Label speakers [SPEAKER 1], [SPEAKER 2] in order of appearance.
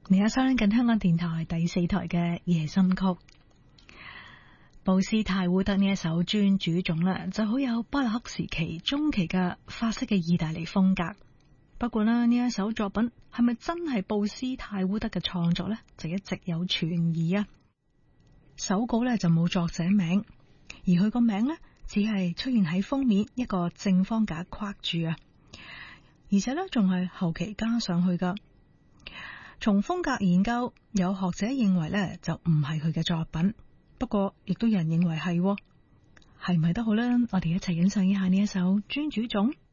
[SPEAKER 1] 你而家收聽緊香港電台第4台嘅夜心曲。布斯泰烏德呢一首專主種呢，就好有巴洛克時期中期嘅法式嘅意大利風格。不過呢一首作品係咪真係布斯泰烏德嘅創作呢？就一直有存疑啊。手稿呢就冇作者名，而佢個名呢，只係出現喺封面一個正方格框住啊，而且呢仲係後期加上去噶。從風格研究，有學者認為呢就唔係佢嘅作品，不過亦都有人認為係，係唔係都好啦。我哋一齊欣賞一下呢一首專主種。